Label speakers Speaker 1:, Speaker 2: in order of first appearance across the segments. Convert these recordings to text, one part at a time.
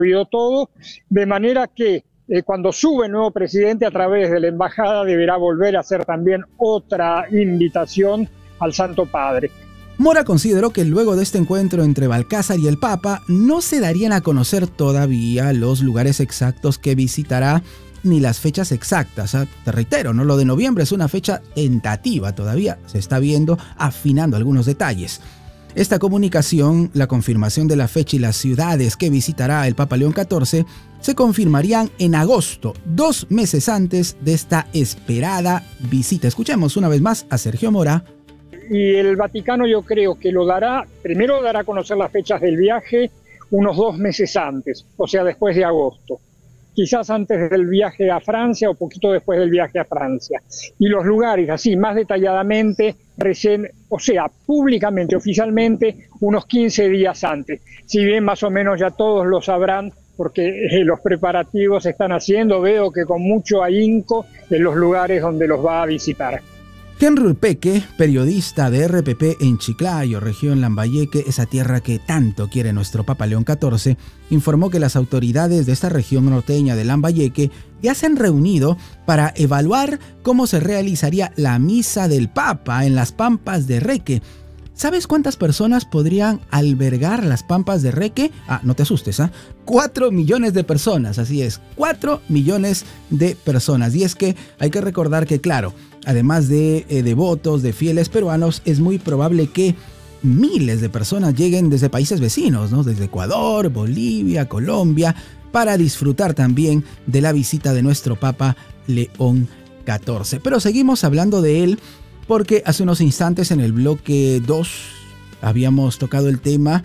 Speaker 1: todo, de manera que cuando sube el nuevo presidente a través de la embajada deberá volver a hacer también otra invitación al Santo Padre.
Speaker 2: Mora consideró que luego de este encuentro entre Balcázar y el Papa no se darían a conocer todavía los lugares exactos que visitará ni las fechas exactas. Te reitero, ¿no? Lo de noviembre es una fecha tentativa, todavía se está viendo, afinando algunos detalles. Esta comunicación, la confirmación de la fecha y las ciudades que visitará el Papa León XIV, se confirmarían en agosto, 2 meses antes de esta esperada visita. Escuchemos una vez más a Sergio Mora.
Speaker 1: Y el Vaticano yo creo que lo dará, primero dará a conocer las fechas del viaje unos 2 meses antes, o sea, después de agosto. Quizás antes del viaje a Francia o poquito después del viaje a Francia. Y los lugares, así, más detalladamente, recién, o sea, públicamente, oficialmente, unos 15 días antes. Si bien más o menos ya todos lo sabrán, porque los preparativos se están haciendo, veo que con mucho ahínco en los lugares donde los va a visitar.
Speaker 2: Henry Urpeque, periodista de RPP en Chiclayo, región Lambayeque, esa tierra que tanto quiere nuestro Papa León XIV, informó que las autoridades de esta región norteña de Lambayeque ya se han reunido para evaluar cómo se realizaría la misa del Papa en las Pampas de Reque. ¿Sabes cuántas personas podrían albergar las Pampas de Reque? No te asustes, 4 millones de personas, así es, 4 millones de personas. Y es que hay que recordar que, claro, además de devotos, de fieles peruanos, es muy probable que miles de personas lleguen desde países vecinos, ¿no? Desde Ecuador, Bolivia, Colombia, para disfrutar también de la visita de nuestro Papa León XIV. Pero seguimos hablando de él porque hace unos instantes en el bloque 2 habíamos tocado el tema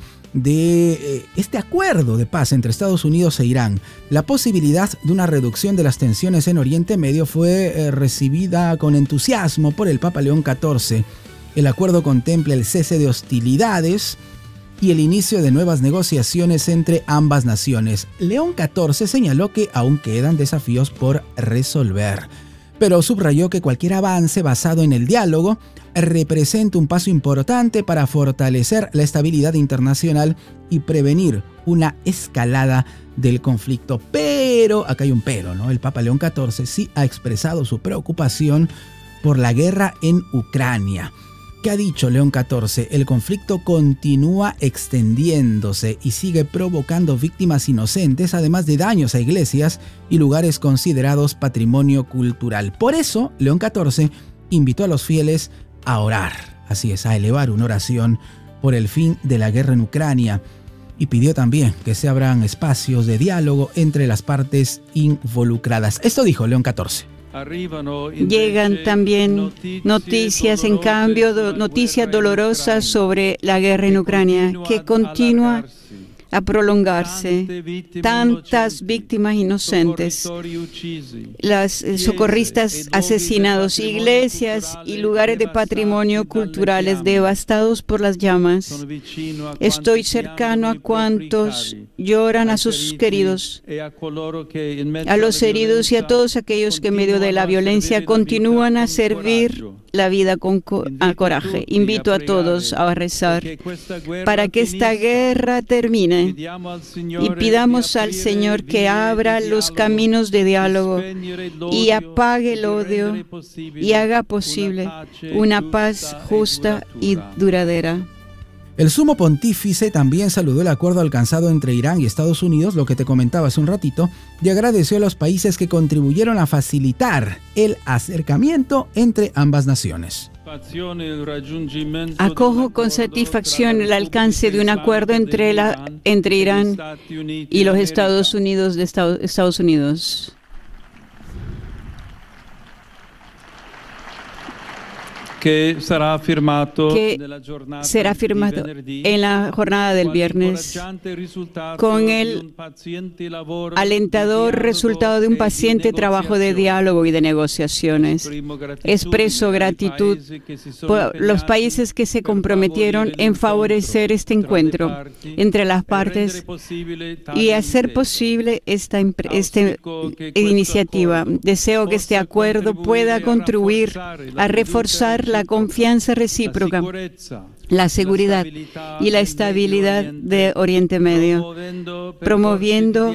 Speaker 2: de este acuerdo de paz entre Estados Unidos e Irán. La posibilidad de una reducción de las tensiones en Oriente Medio fue recibida con entusiasmo por el Papa León XIV. El acuerdo contempla el cese de hostilidades y el inicio de nuevas negociaciones entre ambas naciones. León XIV señaló que aún quedan desafíos por resolver, pero subrayó que cualquier avance basado en el diálogo representa un paso importante para fortalecer la estabilidad internacional y prevenir una escalada del conflicto. Pero, acá hay un pero, ¿no? El Papa León XIV sí ha expresado su preocupación por la guerra en Ucrania. ¿Qué ha dicho León XIV? El conflicto continúa extendiéndose y sigue provocando víctimas inocentes, además de daños a iglesias y lugares considerados patrimonio cultural. Por eso, León XIV invitó a los fieles a orar, así es, a elevar una oración por el fin de la guerra en Ucrania, y pidió también que se abran espacios de diálogo entre las partes involucradas. Esto dijo León XIV.
Speaker 3: Llegan también noticias, en cambio, noticias dolorosas sobre la guerra en Ucrania, que continúa a prolongarse. Tantas víctimas inocentes, las socorristas asesinados, iglesias y lugares de patrimonio culturales devastados por las llamas. Estoy cercano a cuantos lloran a sus queridos, a los heridos y a todos aquellos que en medio de la violencia continúan a servir la vida con coraje. Invito a todos a rezar para que esta guerra termine y pidamos al Señor que abra los caminos de diálogo y apague el odio y haga posible una paz justa y duradera.
Speaker 2: El sumo pontífice también saludó el acuerdo alcanzado entre Irán y Estados Unidos, lo que te comentaba hace un ratito, y agradeció a los países que contribuyeron a facilitar el acercamiento entre ambas naciones.
Speaker 3: Acojo con satisfacción el alcance de un acuerdo entre Irán y los Estados Unidos
Speaker 4: que será firmado
Speaker 3: en la jornada del viernes con el alentador resultado de un paciente trabajo de diálogo y de negociaciones. Expreso gratitud por los países que se comprometieron en favorecer este encuentro entre las partes y hacer posible esta iniciativa. Deseo que este acuerdo pueda contribuir a reforzar la confianza recíproca la seguridad y la estabilidad de Oriente Medio, promoviendo